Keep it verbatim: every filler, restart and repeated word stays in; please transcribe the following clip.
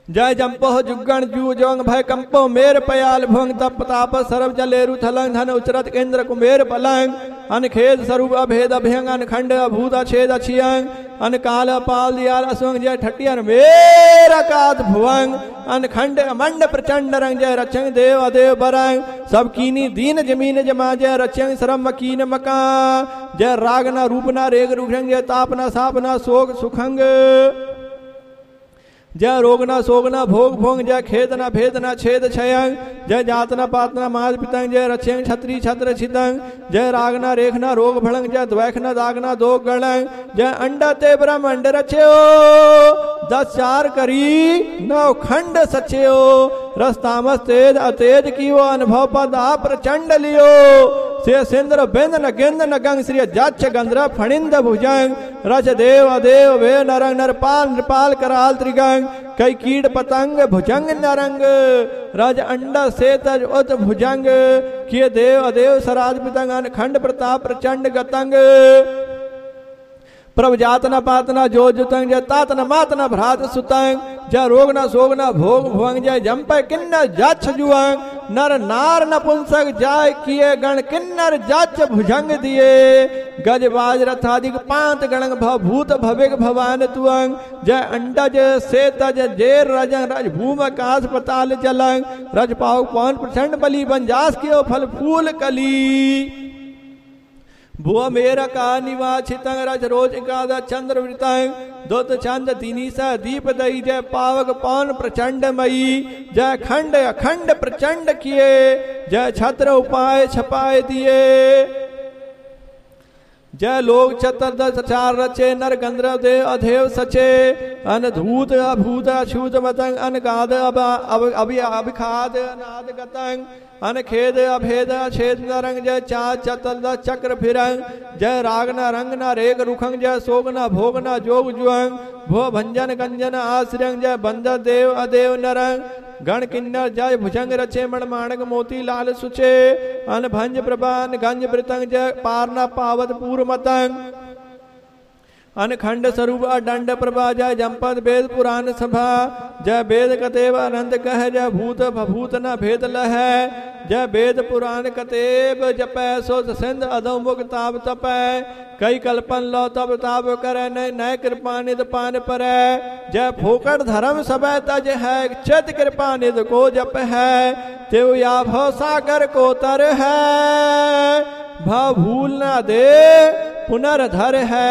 जय जंपो जुगण जू जोंग भय कंपो मेर पयाल भोंग तप ताप सर्व जलेरु थलंग धन उचरत केंद्र कुमेर पलंग अन खेद स्वरूप अभेद अभ्यंग अन खंड अभूत अछेद अछियंग अन काल पाल दियाल असवंग जय ठटियन मेर कात भुवंग अन खंड मंड प्रचंड रंग जय रचंग देव अदेव बरंग सब कीनी दीन जमीन जमा जय रचंग श्रम मकीन मका जय रागना रूपना रेग रुघंग जय तापना सापना सोग सुखंग जय रोगना सोगना भोग भोंग जय खेदना भेदना छेद छयंग जय जातना पातना माज पितंग जय रक्षंग छत्री छत्र छितंग जय रागना रेखना रोग भड़ंग जय द्वैखना दागना दो गणंग जय अंडा ते ब्रह्मंड रच्यो दस चार करी नौ खंड सच्यो रस तामस तेज अतेज की वो अनुभव पद आ प्रचंड लियो से सिंद्र बिंद न गिंद न गंग श्री जाच गंद्र फणिंद भुजंग रच देव अदेव वे नरंग नरपाल नृपाल कराल त्रिगंग कई कीट पतंग भुजंग नरंग रज अंडा से तज उत भुजंग किए देव अदेव सराज पितंग खंड प्रताप प्रचंड गतंग प्रभ जातना पातना जो जुतंग जय तातना मातना भ्रात सुतंग जय रोगना सोगना भोग भुवंग जय जम्पय किन्नर जाच जुअंग नर नार नपुंसक जाय किए गण किन्नर जाच भुजंग दिए गज बाज रथादिक पांत गणंग भव भूत भविक भवान तुअंग जय अंडज से तज जेर रजंग रज भूम आकाश पताल जलंग रज पाव पवन प्रचंड बलि बंजास कियो फल फूल कली भुव मेरा का निवासितंग रज रोज एकादा चंद्र वृतंग दोत चंद तीनी सा दीप दई जय पावक पौन प्रचंड मई जय खंड अखंड प्रचंड किए जय छत्र उपाय छपाए दिए जय लोग चतुर्दश चार रचे नर गंधर्व देव अधेव सचे अनधूत अभूत अछूत मतंग अनगाद अभिखाद अनाद गतंग अनखेद अभेद छेद नरंग जय चा चतुर्दश चक्र फिरंग जय रागना रंगना रेग रुखंग जय सोगना भोगना जोग जुअंग भो भंजन गंजन आश्रयंग जय बंद देव अदेव नरंग गण किन्नर जय भुजंग रचे मण माणक मोती लाल सुचे अन भंज प्रभान गंज वृतंग जय पारना पावत पूर्व मतंग अनखंड स्वरूप अदंड प्रभा जय जमपद वेद पुराण सभा जय वेद कतेव अनंत कह जय भूत भभूत न भेद लह जय वेद पुराण कतेव जपै सो सिंध अदो मुख ताप तपै कई कल्पन लो तब ताप करे नय नय कृपा निध पान पर जय फोकट धर्म सब तज है चित कृपा निध को जप है तेव या भव सागर को तर है भव भूल न दे पुनर्धर है